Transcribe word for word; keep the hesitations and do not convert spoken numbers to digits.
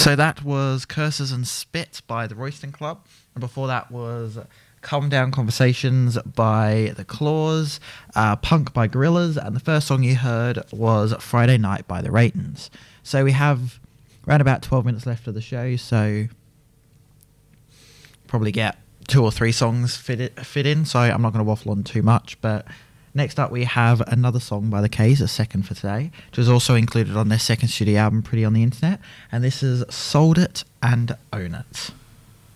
So that was Curses and Spit by the Royston Club. And before that was Calm Down Conversations by The Claws, uh, Punk by Gorillaz, and the first song you heard was Friday Night by the Ratons. So we have around about twelve minutes left of the show, so probably get two or three songs fit, it, fit in, so I'm not going to waffle on too much, but... Next up, we have another song by The K's, a second for today, which was also included on their second studio album, Pretty on the Internet, and this is Sold It and Own It.